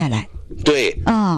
下来。 对，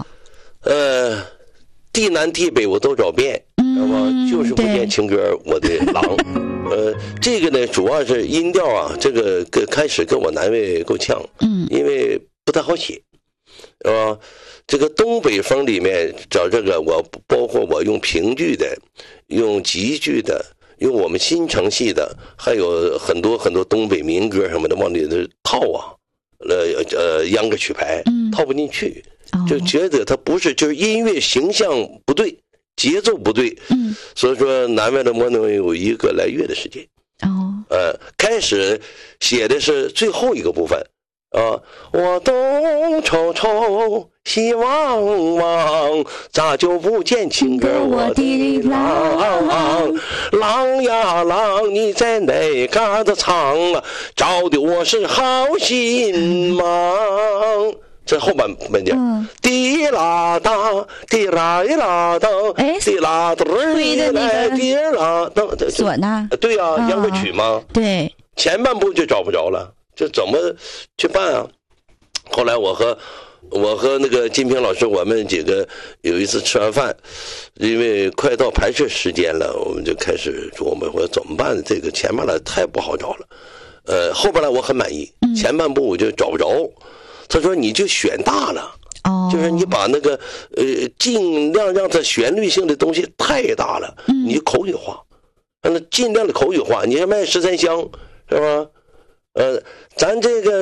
地南地北我都找遍，知道吗？就是不见情歌我的郎。这个呢，主要是音调啊，这个开始跟我难为够呛，因为不太好写，是吧？这个东北风里面找这个，包括我用评剧的，用集剧的，用我们新城戏的，还有很多很多东北民歌什么的往里头套啊，秧歌曲牌套不进去，就觉得它不是，就是音乐形象不对。节奏不对，所以说难为了我能有1个来月的时间。开始写的是最后一个部分啊，我东瞅瞅，西望望，咋就不见情歌我的郎？郎呀郎，你在哪嘎达藏啊？找的我是好心忙。这后半讲，滴啦当，滴啦一啦当，滴啦噔儿来，滴啦当， 唢呐， 对啊，秧歌曲嘛。 对， 前半部就找不着了，这怎么去办啊？后来我和那个金平老师，我们几个有一次吃完饭，因为快到拍摄时间了，我们就开始琢磨，说怎么办？这个前半来太不好找了，后边来我很满意，前半部我就找不着。他说你就选大了，就是你把那个尽量让它旋律性的东西太大了，你就口语化，让它尽量的口语化。你像卖13香是吧？咱这个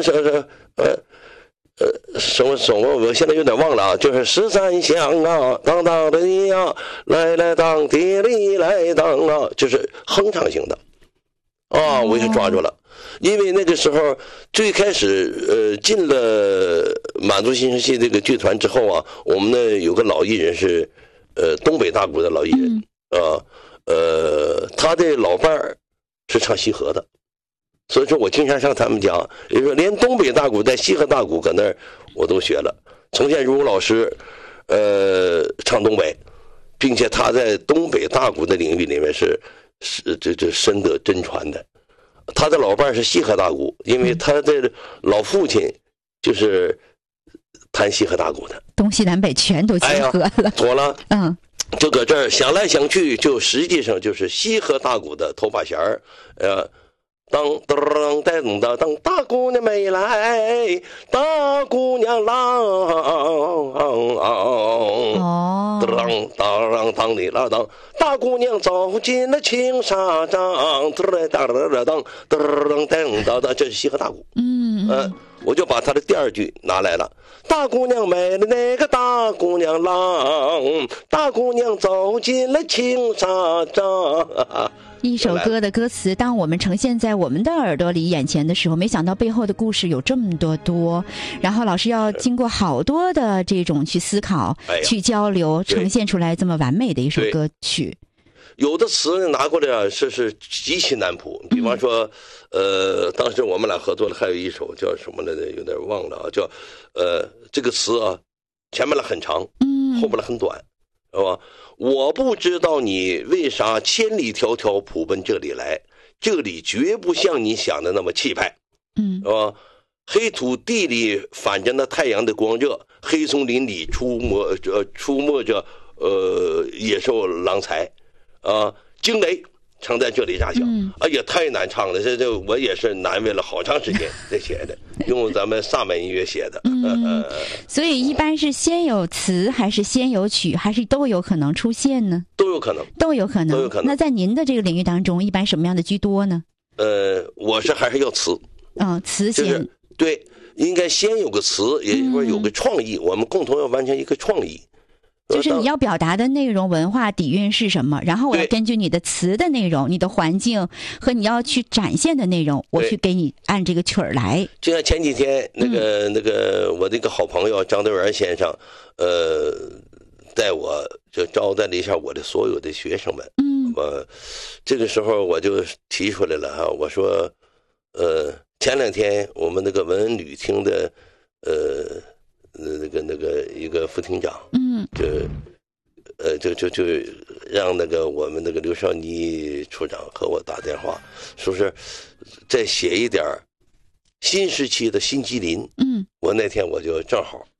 什么我现在有点忘了啊，就是13香啊，当当的呀，来当地里来当啊，就是哼唱型的啊，我就抓住了。因为那个时候最开始进了满族新生戏这个剧团之后啊，我们呢有个老艺人是东北大鼓的老艺人他的老伴儿是唱西河的，所以说我经常上他们家，也就是说连东北大鼓带西河大鼓搁那儿我都学了。丛宪如老师唱东北，并且他在东北大鼓的领域里面是这深得真传的。他的老伴是西河大鼓，因为他的老父亲就是弹西河大鼓的， 东西南北全都结合了。 妥了，就搁这儿想来想去，就实际上就是西河大鼓的头把弦儿，当当当当当，大姑娘没来，大姑娘郎，当当当的啦当，大姑娘走进了青纱帐，当当当当当，这是西河大鼓。我就把他的第2句拿来了，大姑娘美了那个大姑娘郎，大姑娘走进了青纱帐。 一首歌的歌词，当我们呈现在我们的耳朵里眼前的时候，没想到背后的故事有这么多，然后老师要经过好多的这种去思考、去交流，呈现出来这么完美的一首歌曲。 有的词拿过来啊，是极其难谱。比方说，当时我们俩合作的还有一首叫什么来着，有点忘了啊，叫这个词啊，前面来很长，后边来很短，是吧？我不知道你为啥千里迢迢普奔这里来，这里绝不像你想的那么气派，是吧？黑土地里反着那太阳的光热，黑松林里出没着野兽狼才啊，惊雷常在这里炸响。哎呀，太难唱了，这我也是难为了好长时间才写的，用咱们萨满音乐写的。 所以一般是先有词还是先有曲，还是都有可能出现呢？ 都有可能。 那在您的这个领域当中，一般什么样的居多呢？ 我是还是要词。 词先。 就是对，应该先有个词，也就是说有个创意，我们共同要完成一个创意。 就是你要表达的内容文化底蕴是什么，然后我要根据你的词的内容、你的环境和你要去展现的内容，我去给你按这个曲儿来。就像前几天那个我的一个好朋友张德元先生，带我就招待了一下我的所有的学生们。这个时候我就提出来了哈，我说前2天我们那个文恩旅厅的那个一个副厅长，就让那个我们那个刘少妮处长和我打电话，说是再写一点新时期的新吉林。我那天我就正好